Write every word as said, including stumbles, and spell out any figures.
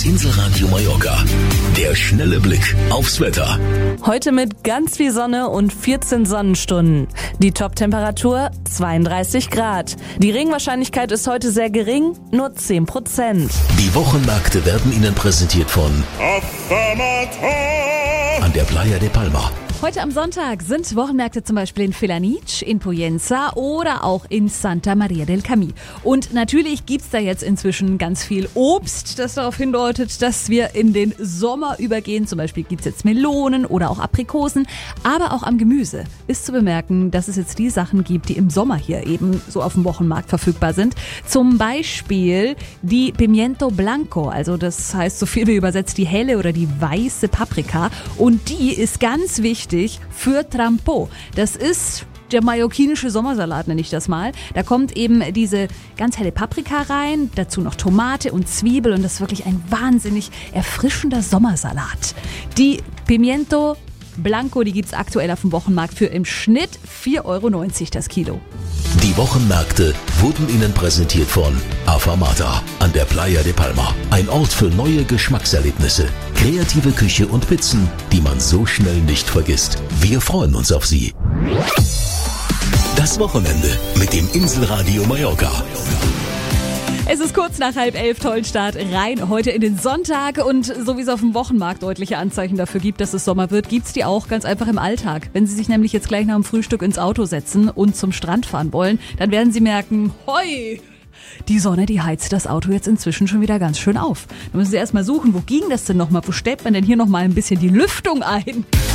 Inselradio Mallorca. Der schnelle Blick aufs Wetter. Heute mit ganz viel Sonne und vierzehn Sonnenstunden. Die Top-Temperatur zweiunddreißig Grad. Die Regenwahrscheinlichkeit ist heute sehr gering, nur zehn Prozent. Die Wochenmärkte werden Ihnen präsentiert von an der Playa de Palma. Heute am Sonntag sind Wochenmärkte zum Beispiel in Felanitx, in Pollença oder auch in Santa Maria del Camí. Und natürlich gibt's da jetzt inzwischen ganz viel Obst, das darauf hindeutet, dass wir in den Sommer übergehen. Zum Beispiel gibt's jetzt Melonen oder auch Aprikosen. Aber auch am Gemüse ist zu bemerken, dass es jetzt die Sachen gibt, die im Sommer hier eben so auf dem Wochenmarkt verfügbar sind. Zum Beispiel die Pimiento Blanco, also das heißt so viel wie übersetzt die helle oder die weiße Paprika. Und die ist ganz wichtig für Trampo. Das ist der mallorquinische Sommersalat, nenne ich das mal. Da kommt eben diese ganz helle Paprika rein, dazu noch Tomate und Zwiebel und das ist wirklich ein wahnsinnig erfrischender Sommersalat. Die Pimiento Blanco, die gibt's aktuell auf dem Wochenmarkt für im Schnitt vier Euro neunzig das Kilo. Die Wochenmärkte wurden Ihnen präsentiert von Afamata an der Playa de Palma. Ein Ort für neue Geschmackserlebnisse, kreative Küche und Pizzen, die man so schnell nicht vergisst. Wir freuen uns auf Sie. Das Wochenende mit dem Inselradio Mallorca. Es ist kurz nach halb elf, tollen Start rein heute in den Sonntag und so wie es auf dem Wochenmarkt deutliche Anzeichen dafür gibt, dass es Sommer wird, gibt's die auch ganz einfach im Alltag. Wenn Sie sich nämlich jetzt gleich nach dem Frühstück ins Auto setzen und zum Strand fahren wollen, dann werden Sie merken, hoi, die Sonne, die heizt das Auto jetzt inzwischen schon wieder ganz schön auf. Da müssen Sie erstmal suchen, wo ging das denn nochmal, wo stellt man denn hier nochmal ein bisschen die Lüftung ein?